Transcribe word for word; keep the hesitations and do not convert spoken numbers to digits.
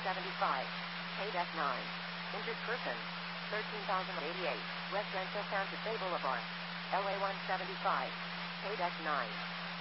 seventy-five. Paid F nine. Injured person. thirteen thousand eighty-eight. Residential Santa Fe Boulevard. L A one seventy-five. Paid X nine.